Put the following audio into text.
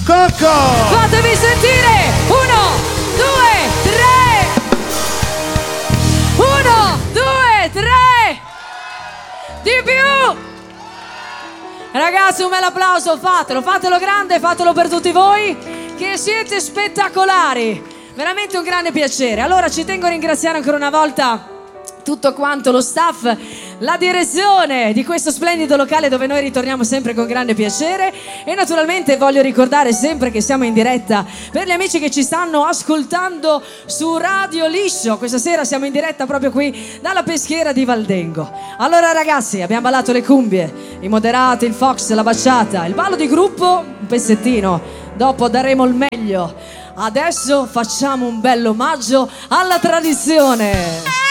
Coco! Fatemi sentire! 1, 2, 3! 1, 2, 3! Di più! Ragazzi, un bel applauso, fatelo grande, fatelo per tutti voi che siete spettacolari. Veramente un grande piacere. Allora ci tengo a ringraziare ancora una volta tutto quanto lo staff, la direzione di questo splendido locale dove noi ritorniamo sempre con grande piacere, e naturalmente voglio ricordare sempre che siamo in diretta per gli amici che ci stanno ascoltando su Radio Liscio. Questa sera siamo in diretta proprio qui dalla peschiera di Valdengo. Allora ragazzi, abbiamo ballato le cumbie, i moderati, il fox, la baciata, il ballo di gruppo, un pezzettino, dopo daremo il meglio. Adesso facciamo un bello omaggio alla tradizione.